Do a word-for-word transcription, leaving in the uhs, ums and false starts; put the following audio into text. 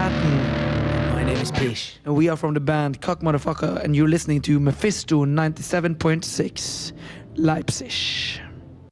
Latin. My name is Pish. And we are from the band Cock Motherfucker, and you're listening to Mephisto ninety-seven point six Leipzig.